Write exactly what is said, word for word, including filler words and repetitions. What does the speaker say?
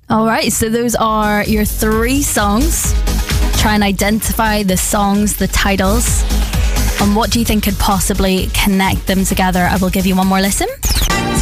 All right, so those are your three songs. Try and identify the songs, the titles, and what do you think could possibly connect them together. I will give you one more listen.